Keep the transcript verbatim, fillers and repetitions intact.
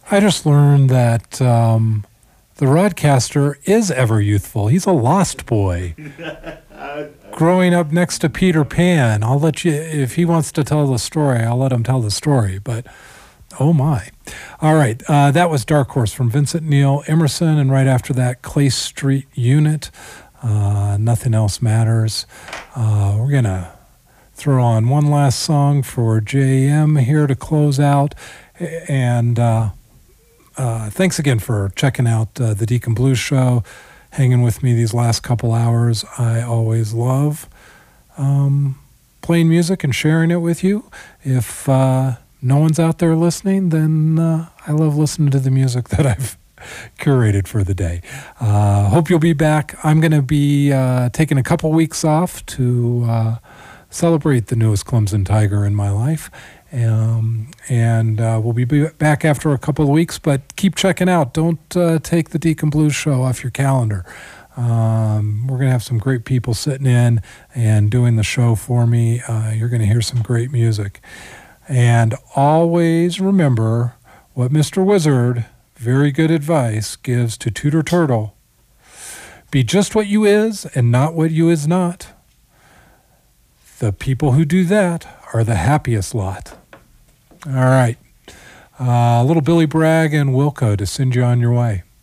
I just learned that um, the Rodcaster is ever youthful. He's a lost boy. Growing up next to Peter Pan. I'll let you, if he wants to tell the story, I'll let him tell the story. But, oh my. All right, uh, that was Dark Horse from Vincent Neil Emerson, and right after that, Clay Street Unit. Uh, Nothing Else Matters. Uh, we're going to throw on one last song for J M here to close out. And uh, uh, thanks again for checking out uh, the Deacon Blues Show, hanging with me these last couple hours. I always love um, playing music and sharing it with you. If uh, no one's out there listening, then uh, I love listening to the music that I've curated for the day. Uh, hope you'll be back. I'm going to be uh, taking a couple weeks off to uh, celebrate the newest Clemson Tiger in my life. Um, and uh, we'll be back after a couple of weeks, but keep checking out. Don't uh, take the Deacon Blues Show off your calendar. Um, we're going to have some great people sitting in and doing the show for me. Uh, you're going to hear some great music. And always remember what Mister Wizard, very good advice, gives to Tutor Turtle. Be just what you is and not what you is not. The people who do that are the happiest lot. All right. Uh, little Billy Bragg and Wilco to send you on your way.